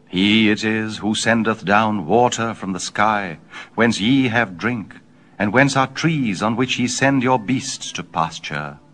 He it is who sendeth down water from the sky, whence ye have drink, and whence are trees on which ye send your beasts to pasture.